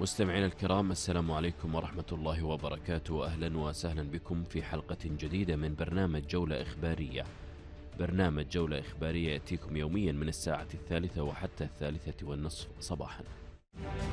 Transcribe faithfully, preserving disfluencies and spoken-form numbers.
مستمعينا الكرام، السلام عليكم ورحمة الله وبركاته. أهلا وسهلا بكم في حلقة جديدة من برنامج جولة إخبارية. برنامج جولة إخبارية يأتيكم يوميا من الساعة الثالثة وحتى الثالثة والنصف صباحا.